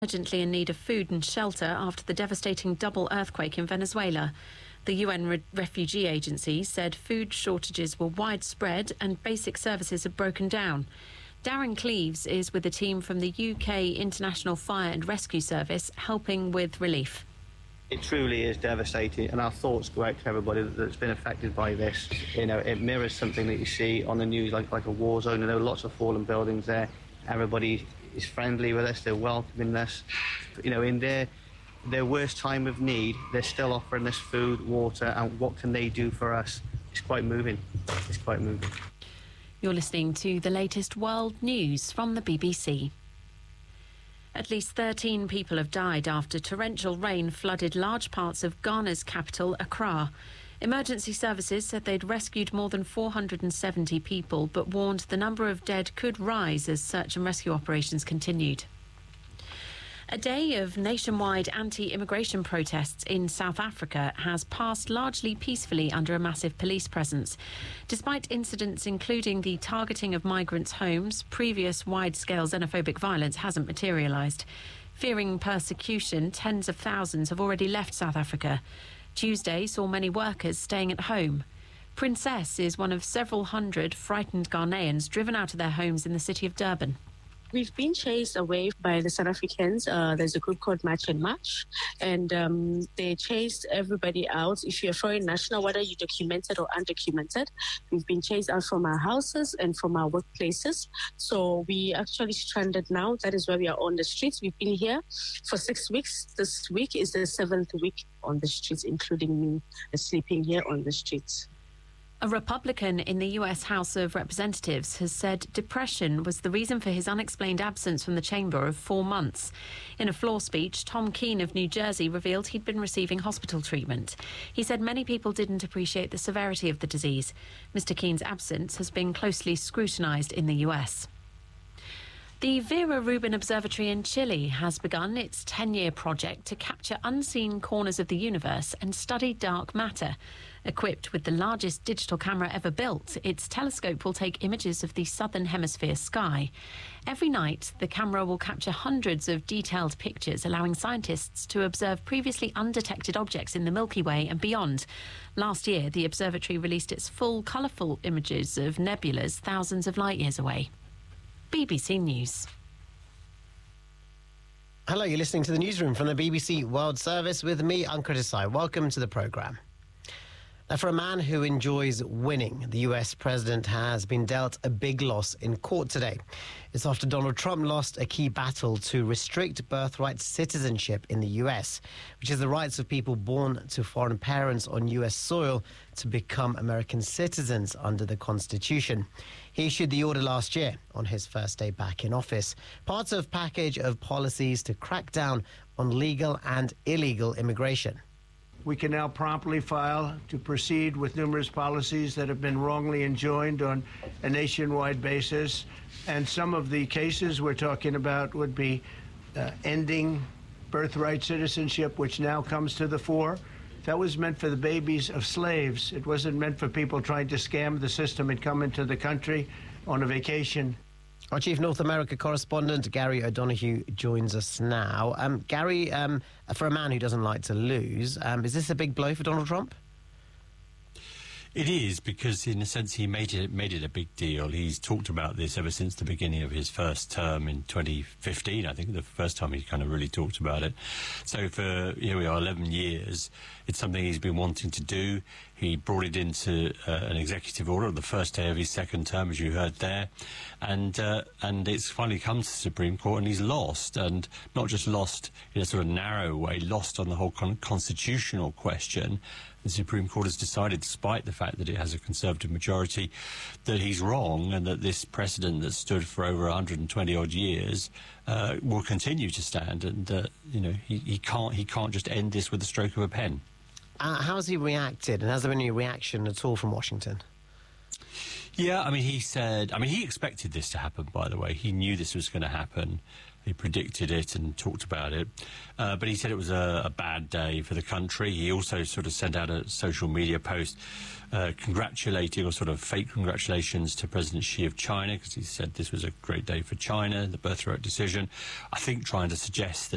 Urgently in need of food and shelter after the devastating double earthquake in Venezuela. The UN Refugee Agency said food shortages were widespread and basic services had broken down. Darren Cleaves is with a team from the UK International Fire and Rescue Service helping with relief. It truly is devastating, and our thoughts go out to everybody that's been affected by this. You know, it mirrors something that you see on the news, like a war zone. There are lots of fallen buildings there. Everybody is friendly with us, they're welcoming us. You know, in their worst time of need, they're still offering us food, water, and what can they do for us? It's quite moving. It's quite moving. You're listening to the latest world news from the BBC. At least 13 people have died after torrential rain flooded large parts of Ghana's capital, Accra. Emergency services said they'd rescued more than 470 people, but warned the number of dead could rise as search and rescue operations continued. A day of nationwide anti-immigration protests in South Africa has passed largely peacefully under a massive police presence. Despite incidents including the targeting of migrants' homes, previous wide-scale xenophobic violence hasn't materialised. Fearing persecution, tens of thousands have already left South Africa. Tuesday saw many workers staying at home. Princess is one of several hundred frightened Ghanaians driven out of their homes in the city of Durban. We've been chased away by the South Africans. There's a group called Match and Match, and they chased everybody out. If you're a foreign national, whether you're documented or undocumented, we've been chased out from our houses and from our workplaces. So we actually stranded now. That is why we are on the streets. We've been here for 6 weeks. This week is the 7th week on the streets, including me sleeping here on the streets. A Republican in the US House of Representatives has said depression was the reason for his unexplained absence from the chamber of 4 months. In a floor speech, Tom Keene of New Jersey revealed he'd been receiving hospital treatment. He said many people didn't appreciate the severity of the disease. Mr. Keene's absence has been closely scrutinised in the US. The Vera Rubin Observatory in Chile has begun its 10-year project to capture unseen corners of the universe and study dark matter. Equipped with the largest digital camera ever built, its telescope will take images of the southern hemisphere sky. Every night, the camera will capture hundreds of detailed pictures, allowing scientists to observe previously undetected objects in the Milky Way and beyond. Last year, the observatory released its full, colourful images of nebulas thousands of light years away. BBC News. Hello, you're listening to the newsroom from the BBC World Service with me, Ankar Desai. Welcome to the programme. Now, for a man who enjoys winning, the US president has been dealt a big loss in court today. It's after Donald Trump lost a key battle to restrict birthright citizenship in the US, which is the rights of people born to foreign parents on US soil to become American citizens under the Constitution. He issued the order last year on his first day back in office, part of a package of policies to crack down on legal and illegal immigration. We can now promptly file to proceed with numerous policies that have been wrongly enjoined on a nationwide basis. And some of the cases we're talking about would be ending birthright citizenship, which now comes to the fore. That was meant for the babies of slaves. It wasn't meant for people trying to scam the system and come into the country on a vacation. Our Chief North America correspondent, Gary O'Donoghue, joins us now. Gary, for a man who doesn't like to lose, is this a big blow for Donald Trump? It is, because in a sense he made it a big deal. He's talked about this ever since the beginning of his first term in 2015. I think the first time he kind of really talked about it. So for, here we are, 11 years, it's something he's been wanting to do. He brought it into an executive order on the first day of his second term, as you heard there, and it's finally come to the Supreme Court, and he's lost, and not just lost in a sort of narrow way, lost on the whole constitutional question. The Supreme Court has decided, despite the fact that it has a Conservative majority, that he's wrong, and that this precedent that stood for over 120 odd years will continue to stand, and he can't just end this with the stroke of a pen. How has he reacted, and has there been any reaction at all from Washington? Yeah, he expected this to happen, by the way. He knew this was going to happen. He predicted it and talked about it. But he said it was a bad day for the country. He also sort of sent out a social media post congratulating, or sort of fake congratulations, to President Xi of China, because he said this was a great day for China, the birthright decision. I think trying to suggest that